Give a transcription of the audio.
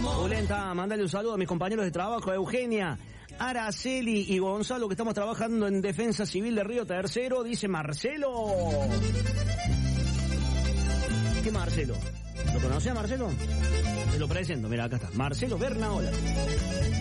Pulenta, mandale un saludo a mis compañeros de trabajo, a Eugenia, Araceli y Gonzalo, que estamos trabajando en Defensa Civil de Río Tercero, dice Marcelo. ¿Qué Marcelo? ¿Lo conoce a Marcelo? Se lo presento, mira, acá está. Marcelo Bernaola.